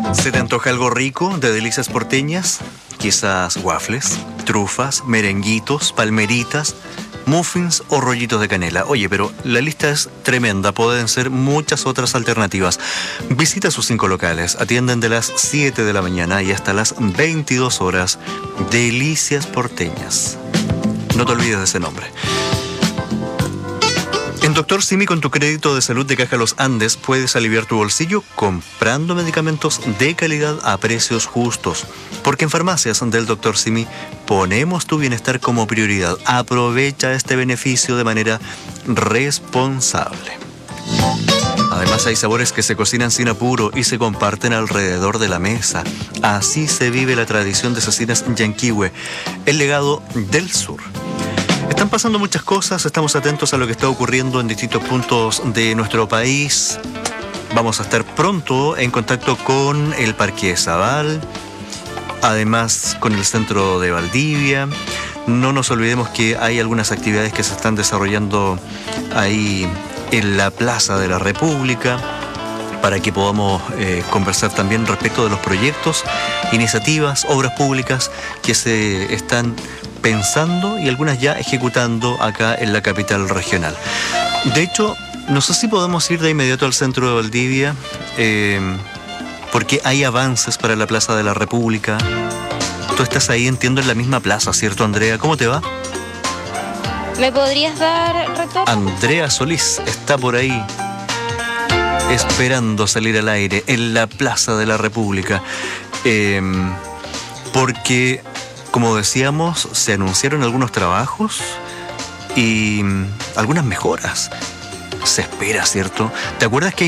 ¿Se te antoja algo rico de delicias porteñas? Quizás waffles, trufas, merenguitos, palmeritas, muffins o rollitos de canela. Oye, pero la lista es tremenda, pueden ser muchas otras alternativas. Visita sus 5 locales, atienden de las 7 de la mañana y hasta las 22 horas. Delicias porteñas. No te olvides de ese nombre. En Dr. Simi, con tu crédito de salud de Caja Los Andes, puedes aliviar tu bolsillo comprando medicamentos de calidad a precios justos. Porque en farmacias del Dr. Simi ponemos tu bienestar como prioridad. Aprovecha este beneficio de manera responsable. Además, hay sabores que se cocinan sin apuro y se comparten alrededor de la mesa. Así se vive la tradición de Cecinas Yanquihue, el legado del sur. Están pasando muchas cosas, estamos atentos a lo que está ocurriendo en distintos puntos de nuestro país. Vamos a estar pronto en contacto con el Parque Zabal, además con el centro de Valdivia. No nos olvidemos que hay algunas actividades que se están desarrollando ahí en la Plaza de la República, para que podamos conversar también respecto de los proyectos, iniciativas, obras públicas que se están pensando y algunas ya ejecutando acá en la capital regional. De hecho, no sé si podemos ir de inmediato al centro de Valdivia, porque hay avances para la Plaza de la República. Tú estás ahí, entiendo, en la misma plaza, ¿cierto, Andrea? ¿Cómo te va? ¿Me podrías dar retorno? Andrea Solís está por ahí, esperando salir al aire en la Plaza de la República, porque, como decíamos, se anunciaron algunos trabajos y algunas mejoras. Se espera, ¿cierto? ¿Te acuerdas que